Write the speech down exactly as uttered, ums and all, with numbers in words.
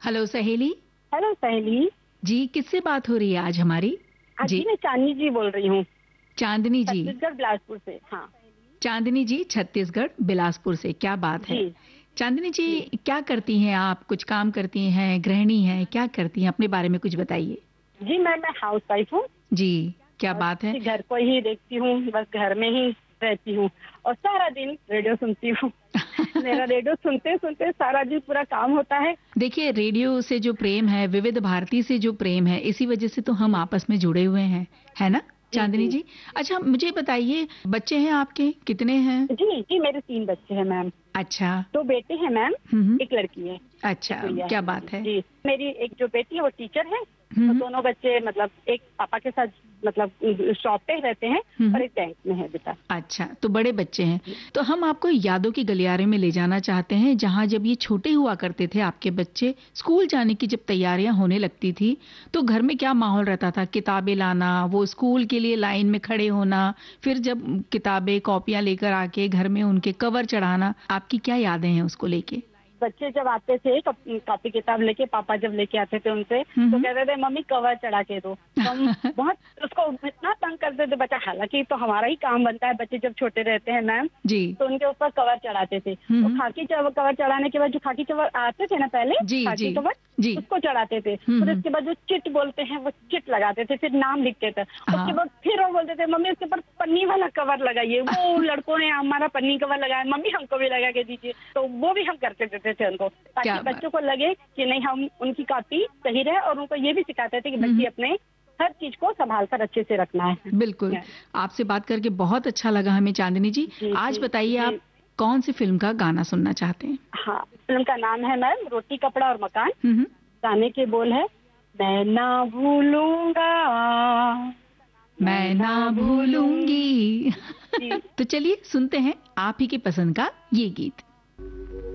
Hello सहेली। Hello सहेली। जी, किससे बात हो रही है आज हमारी? हाँ जी, जी, मैं चांदनी जी बोल रही हूँ, चांदनी जी। छत्तीसगढ़ बिलासपुर से। हाँ चांदनी जी छत्तीसगढ़ बिलासपुर से, क्या बात है। जी। चांदनी जी, जी क्या करती हैं आप? कुछ काम करती हैं, गृहिणी हैं, क्या करती हैं? अपने बारे में कुछ बताइए। जी मैं मैं हाउस वाइफ हूँ जी, क्या और बात है। किसी घर को ही देखती हूँ, बस घर में ही रहती हूँ और सारा दिन रेडियो सुनती हूँ। मेरा रेडियो सुनते सुनते सारा दिन पूरा काम होता है। देखिए, रेडियो से जो प्रेम है, विविध भारती से जो प्रेम है, इसी वजह से तो हम जी आपस में जुड़े हुए हैं, है ना जी चांदनी जी जी? अच्छा, मुझे बताइए, बच्चे हैं आपके, कितने हैं? जी जी मेरे तीन बच्चे हैं मैम। अच्छा। दो बेटे हैं मैम, हम्म। एक लड़की है, एक अच्छा, गुड़िया है क्या मेरी। बात है। जी मेरी एक जो बेटी है वो टीचर है और हम्म। दोनों बच्चे मतलब एक पापा के साथ मतलब शॉप पे रहते हैं और हम्म। एक बैंक में है बेटा। अच्छा, तो बड़े बच्चे हैं। जी तो हम आपको यादों की गलियारे में ले जाना चाहते हैं, जहां जब ये छोटे हुआ करते थे आपके बच्चे, स्कूल जाने की जब तैयारियां होने लगती थी, तो घर में क्या माहौल रहता था? किताबें लाना, वो स्कूल के लिए लाइन में खड़े होना, फिर जब किताबें कॉपियां लेकर आके घर में उनके कवर चढ़ाना, आपकी क्या यादें हैं उसको लेके? बच्चे जब आते थे कॉपी किताब लेके, पापा जब लेके आते थे उनसे तो हम्म। कहते थे मम्मी कवर चढ़ा के दो। तो हम बहुत उसको इतना तंग करते थे बच्चा, हालांकि तो हमारा ही काम बनता है, बच्चे जब छोटे रहते हैं मैम जी। तो उनके ऊपर कवर चढ़ाते थे। तो हम्म। खाकी चव- कवर चढ़ाने के बाद जो खाकी कवर आते थे ना पहले, जी जी खाकी कवर जी। उसको चढ़ाते थे। फिर हम्म। उसके बाद जो चिट बोलते हैं वो चिट लगाते थे, फिर नाम लिखते थे। उसके हाँ। बाद फिर वो बोलते थे मम्मी उसके ऊपर पन्नी वाला कवर लगाइए। वो लड़कों ने हमारा पन्नी कवर लगाया, मम्मी हमको भी लगा के दीजिए। तो वो भी हम करते देते थे उनको, ताकि क्या बात। बच्चों को लगे कि नहीं हम उनकी कॉपी सही रहे, और उनको ये भी सिखाते थे कि हम्म। बच्चे अपने हर चीज को संभाल कर अच्छे से रखना है। बिल्कुल। आपसे बात करके बहुत अच्छा लगा हमें चांदनी जी। जी आज जी बताइए, जी। आप कौन सी फिल्म का गाना सुनना चाहते हैं? हाँ, फिल्म का नाम है मैम रोटी कपड़ा और मकान। हम्म। गाने के बोल है, मैं ना भूलूंगा, मैं मैं ना ना भूलूंगी। भूलूंगी। जी तो चलिए सुनते हैं आप ही की पसंद का ये गीत।